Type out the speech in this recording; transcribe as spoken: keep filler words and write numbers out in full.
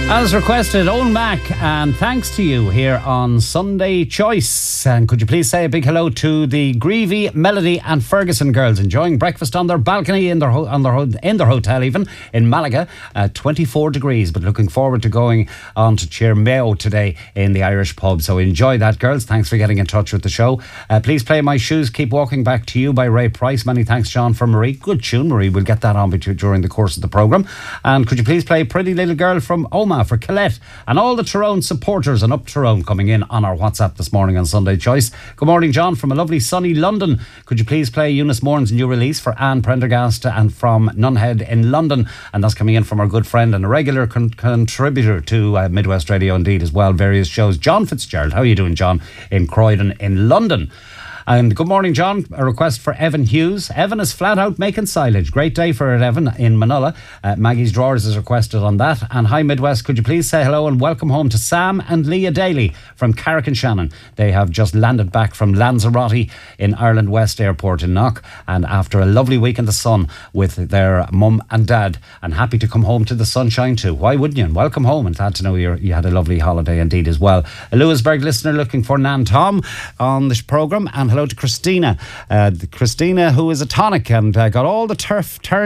As requested, Owen Mac, and thanks to you here on Sunday Choice. And could you please say a big hello to the Greevy, Melody and Ferguson girls enjoying breakfast on their balcony in their ho- on their ho- in their hotel even in Malaga at twenty-four degrees, but looking forward to going on to Cheermeo today in the Irish pub. So enjoy that, girls. Thanks for getting in touch with the show. Uh, please play My Shoes Keep Walking Back to You by Ray Price. Many thanks, John, for Marie. Good tune, Marie. We'll get that on with you during the course of the programme. And could you please play Pretty Little Girl from Oma for Colette and all the Tyrone supporters and up Tyrone coming in on our WhatsApp this morning on Sunday Choice. Good morning, John, from a lovely sunny London. Could you please play Eunice Moran's new release for Anne Prendergast and from Nunhead in London? And that's coming in from our good friend and a regular con- contributor to uh, Midwest Radio indeed as well, various shows, John Fitzgerald. How are you doing, John, in Croydon in London? And good morning, John. A request for Evan Hughes. Evan is flat out making silage. Great day for it, Evan, in Manila. Uh, Maggie's Drawers is requested on that. And hi, Midwest. Could you please say hello and welcome home to Sam and Leah Daly from Carrick and Shannon. They have just landed back from Lanzarote in Ireland West Airport in Knock. And after a lovely week in the sun with their mum and dad. And happy to come home to the sunshine too. Why wouldn't you? And welcome home. And glad to know you're, you had a lovely holiday indeed as well. A Lewisburg listener looking for Nan Tom on this programme. And hello to Christina. Uh, Christina, who is a tonic and uh, got all the turf turned